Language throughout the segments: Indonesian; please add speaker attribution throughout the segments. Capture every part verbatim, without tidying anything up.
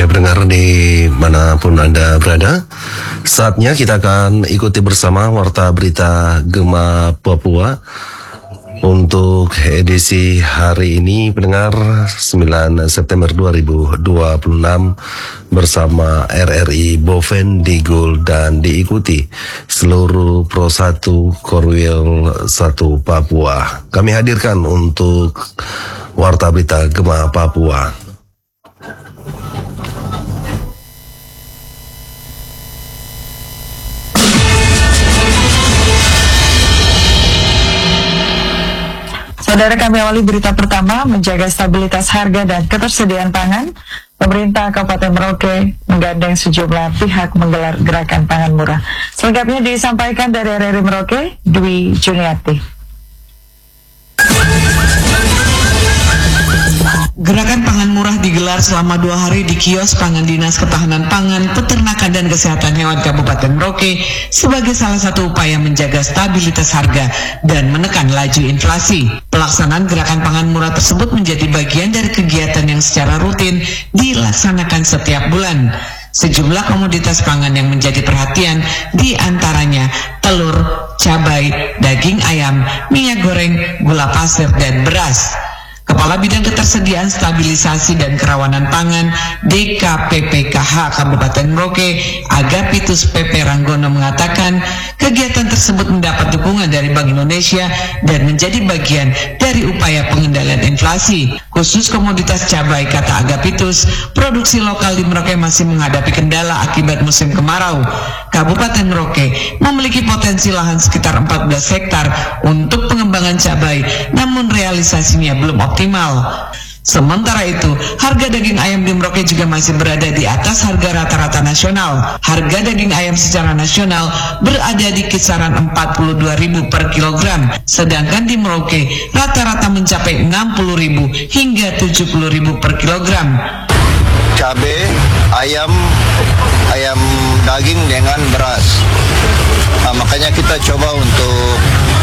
Speaker 1: Ya, pendengar dimanapun Anda berada, saatnya kita akan ikuti bersama Warta Berita Gema Papua untuk edisi hari ini, pendengar, sembilan September dua ribu dua puluh enam bersama R R I Boven, Digul, dan diikuti seluruh Pro satu Korwil satu Papua. Kami hadirkan untuk Warta Berita Gema Papua.
Speaker 2: Saudara, kami awali berita pertama. Menjaga stabilitas harga dan ketersediaan pangan, pemerintah Kabupaten Merauke menggandeng sejumlah pihak menggelar gerakan pangan murah. Selengkapnya disampaikan dari R R I Merauke, Dwi Juniati.
Speaker 3: Gerakan pangan murah digelar selama dua hari di kios pangan Dinas Ketahanan Pangan, Peternakan dan Kesehatan Hewan Kabupaten Merauke sebagai salah satu upaya menjaga stabilitas harga dan menekan laju inflasi. Pelaksanaan gerakan pangan murah tersebut menjadi bagian dari kegiatan yang secara rutin dilaksanakan setiap bulan. Sejumlah komoditas pangan yang menjadi perhatian di antaranya telur, cabai, daging ayam, minyak goreng, gula pasir, dan beras. Kepala Bidang Ketersediaan Stabilisasi dan Kerawanan Pangan D K P P K H Kabupaten Merauke, Agapitus P P Ranggono mengatakan kegiatan tersebut mendapat dukungan dari Bank Indonesia dan menjadi bagian dari upaya pengendalian inflasi. Khusus komoditas cabai, kata Agapitus, produksi lokal di Merauke masih menghadapi kendala akibat musim kemarau. Kabupaten Merauke memiliki potensi lahan sekitar empat belas hektar untuk pengembangan cabai, namun realisasinya belum optimal. Sementara itu, harga daging ayam di Merauke juga masih berada di atas harga rata-rata nasional. Harga daging ayam secara nasional berada di kisaran empat puluh dua ribu per kilogram, sedangkan di Merauke rata-rata mencapai enam puluh ribu hingga tujuh puluh ribu per kilogram.
Speaker 4: Cabai, ayam, ayam daging dengan beras. Nah, makanya kita coba untuk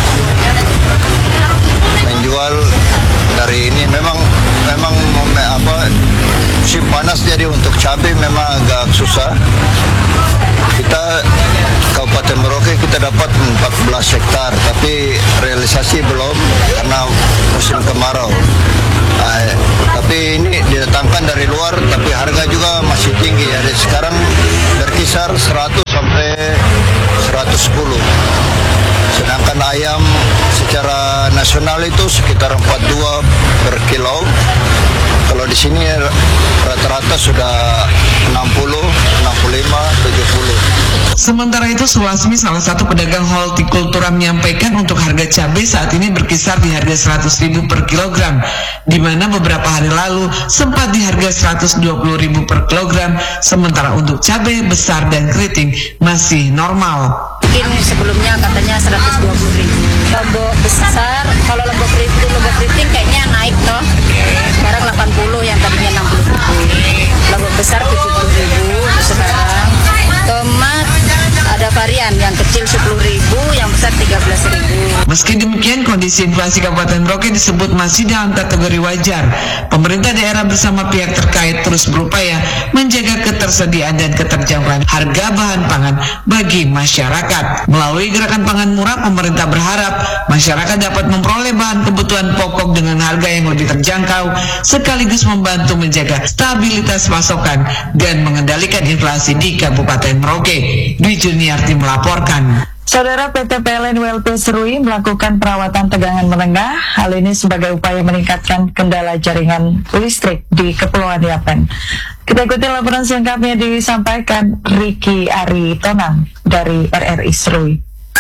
Speaker 4: menjual dari ini. Memang memang apa musim panas, jadi untuk cabai memang agak susah. Kita Kabupaten Merauke kita dapat empat belas hektar, tapi realisasi belum karena musim kemarau. Nah, tapi ini didatangkan dari luar, tapi harga juga masih tinggi. Jadi sekarang berkisar seratus sampai seratus sepuluh. Sedangkan ayam secara nasional itu sekitar empat puluh dua per kilo. Kalau di sini rata-rata sudah enam puluh, enam puluh lima, tujuh puluh.
Speaker 3: Sementara itu, Sulasmi, salah satu pedagang hortikultura, menyampaikan untuk harga cabai saat ini berkisar di harga seratus ribu per kilogram, di mana beberapa hari lalu sempat di harga seratus dua puluh ribu per kilogram, sementara untuk cabai besar dan keriting masih normal.
Speaker 5: Mungkin sebelumnya katanya seratus dua puluh ribu. Lombok besar, kalau lombok keriting, lombok keriting kayaknya naik toh. Sekarang delapan puluh, yang tadinya enam puluh ribu. Lombok besar tujuh puluh ribu sekarang. Tomat ada varian, yang kecil sepuluh ribu, yang besar tiga belas ribu.
Speaker 3: Meski demikian, kondisi inflasi Kabupaten Merauke disebut masih dalam kategori wajar. Pemerintah daerah bersama pihak terkait terus berupaya menjaga ketersediaan dan keterjangkauan harga bahan pangan bagi masyarakat. Melalui gerakan pangan murah, pemerintah berharap masyarakat dapat memperoleh bahan kebutuhan pokok dengan harga yang lebih terjangkau, sekaligus membantu menjaga stabilitas pasokan dan mengendalikan inflasi di Kabupaten Merauke. Dwi Juniati melaporkan.
Speaker 2: Saudara, P T P L N W L P Serui melakukan perawatan tegangan menengah. Hal ini sebagai upaya meningkatkan kendala jaringan listrik di Kepulauan Yapen. Kita ikuti laporan selengkapnya disampaikan Ricky Aritonang dari R R I Serui.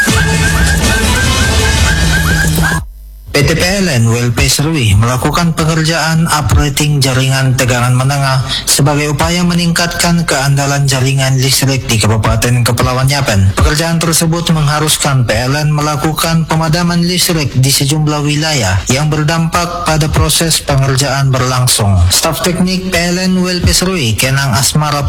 Speaker 6: P T P L N W L P Serui melakukan pengerjaan uprating jaringan tegangan menengah sebagai upaya meningkatkan keandalan jaringan listrik di Kabupaten Kepulauan Yapen. Pekerjaan tersebut mengharuskan P L N melakukan pemadaman listrik di sejumlah wilayah yang berdampak pada proses pengerjaan berlangsung. Staf teknik P L N W L P Serui, Kenang Asmara